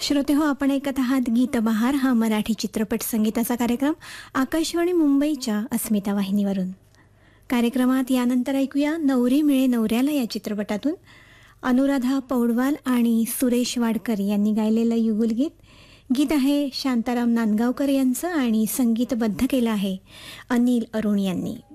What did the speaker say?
श्रोते हो, आपण ऐकत आहात गीत बहार हा मराठी चित्रपट संगीताचा कार्यक्रम आकाशवाणी मुंबईच्या अस्मिता वाहिनीवरून. कार्यक्रमात यानंतर ऐकूया नवरी मिळे नवऱ्याला या चित्रपटातून अनुराधा पौडवाल आणि सुरेश वाडकर यांनी गायलेलं युगुलगीत. गीत आहे शांताराम नांदगावकर यांचं आणि संगीतबद्ध केलं आहे अनिल अरुण यांनी.